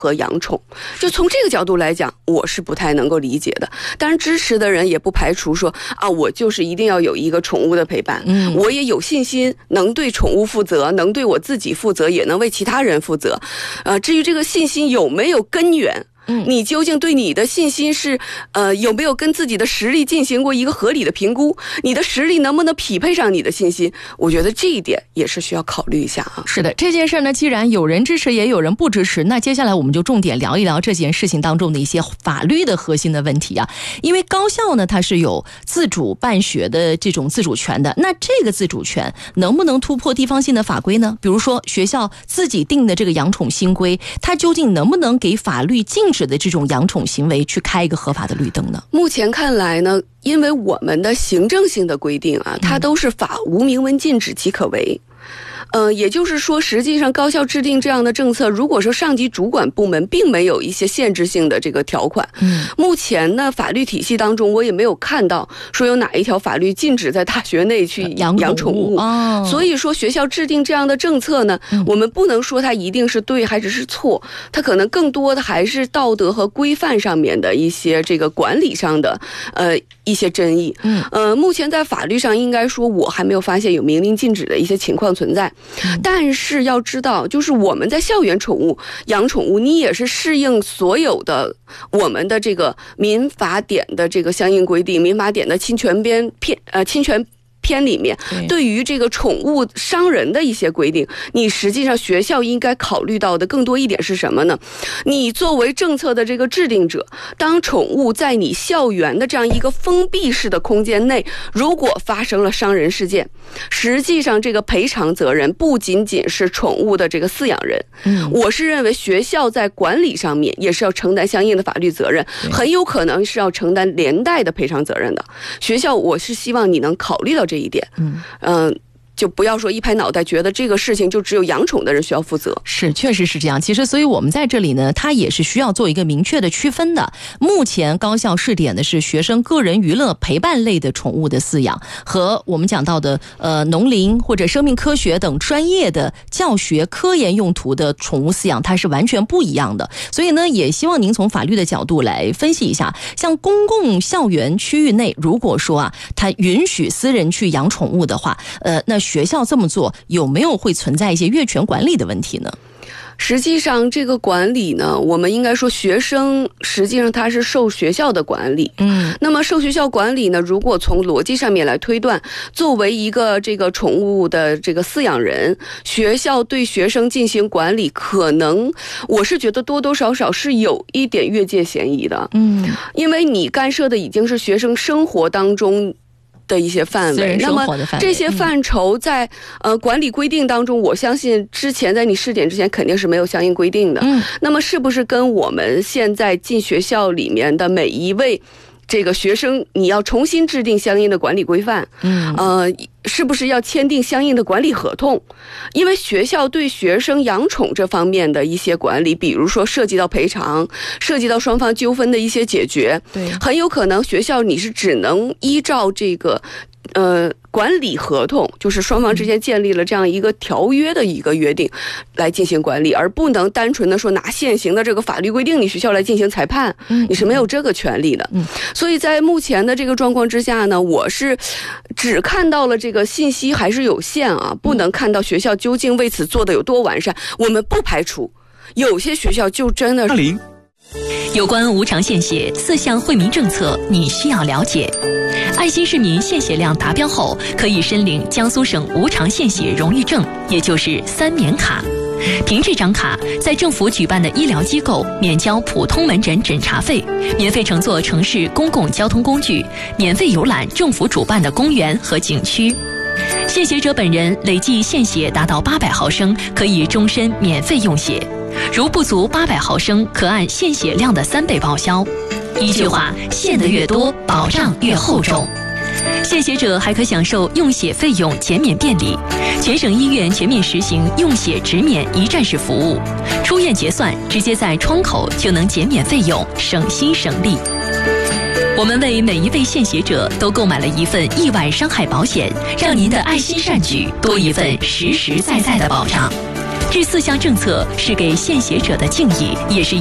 和养宠。就从这个角度来讲，我是不太能够理解的。当然支持的人也不排除说啊，我就是一定要有一个宠物的陪伴，我也有信心能对宠物负责，能对我自己负责，也能为其他人负责。至于这个信心有没有根源，你究竟对你的信心是有没有跟自己的实力进行过一个合理的评估？你的实力能不能匹配上你的信心？我觉得这一点也是需要考虑一下啊。 是的，这件事呢，既然有人支持也有人不支持，那接下来我们就重点聊一聊这件事情当中的一些法律的核心的问题啊。因为高校呢，它是有自主办学的这种自主权的，那这个自主权能不能突破地方性的法规呢？比如说学校自己定的这个养宠新规，它究竟能不能给法律禁止的这种养宠行为去开一个合法的绿灯呢？ 目前看来呢，因为我们的行政性的规定啊，它都是法无明文禁止即可为。也就是说，实际上高校制定这样的政策，如果说上级主管部门并没有一些限制性的这个条款，目前呢法律体系当中我也没有看到说有哪一条法律禁止在大学内去养宠物。所以说学校制定这样的政策呢，我们不能说它一定是对还是错，它可能更多的还是道德和规范上面的一些这个管理上的一些争议。目前在法律上应该说我还没有发现有明令禁止的一些情况存在。但是要知道，就是我们在校园宠物养宠物，你也是适应所有的我们的这个民法典的这个相应规定，民法典的侵权篇里面对于这个宠物伤人的一些规定，你实际上学校应该考虑到的更多一点是什么呢？你作为政策的这个制定者，当宠物在你校园的这样一个封闭式的空间内，如果发生了伤人事件，实际上这个赔偿责任不仅仅是宠物的这个饲养人，我是认为学校在管理上面也是要承担相应的法律责任，很有可能是要承担连带的赔偿责任的。学校我是希望你能考虑到这一点，就不要说一拍脑袋觉得这个事情就只有养宠的人需要负责。 是，确实是这样。其实所以我们在这里呢，它也是需要做一个明确的区分的。目前高校试点的是学生个人娱乐陪伴类的宠物的饲养，和我们讲到的农林或者生命科学等专业的教学科研用途的宠物饲养，它是完全不一样的。所以呢，也希望您从法律的角度来分析一下，像公共校园区域内，如果说啊，它允许私人去养宠物的话，那学校这么做有没有会存在一些越权管理的问题呢？ 实际上这个管理呢，我们应该说学生实际上他是受学校的管理。那么受学校管理呢，如果从逻辑上面来推断，作为一个这个宠物的这个饲养人，学校对学生进行管理，可能我是觉得多多少少是有一点越界嫌疑的。因为你干涉的已经是学生生活当中的一些范围，那么这些范畴在管理规定当中，我相信之前在你试点之前肯定是没有相应规定的。那么是不是跟我们现在进学校里面的每一位这个学生，你要重新制定相应的管理规范？是不是要签订相应的管理合同？因为学校对学生养宠这方面的一些管理，比如说涉及到赔偿，涉及到双方纠纷的一些解决，很有可能学校你是只能依照这个管理合同，就是双方之间建立了这样一个条约的一个约定来进行管理，而不能单纯的说拿现行的这个法律规定你学校来进行裁判，你是没有这个权利的。所以在目前的这个状况之下呢，我是只看到了这个信息还是有限啊，不能看到学校究竟为此做的有多完善。我们不排除有些学校就真的是有关无偿献血4项惠民政策，你需要了解。爱心市民献血量达标后，可以申领江苏省无偿献血荣誉证，也就是3免卡。凭这张卡，在政府举办的医疗机构免交普通门诊诊查费，免费乘坐城市公共交通工具，免费游览政府主办的公园和景区。献血者本人累计献血达到800毫升，可以终身免费用血。如不足800毫升，可按献血量的3倍报销。一句话，献得越多，保障越厚重。献血者还可享受用血费用减免便利，全省医院全面实行用血直免一站式服务，出院结算直接在窗口就能减免费用，省心省力。我们为每一位献血者都购买了一份意外伤害保险，让您的爱心善举多一份实实在在的保障。 这4项政策是给献血者的敬意，也是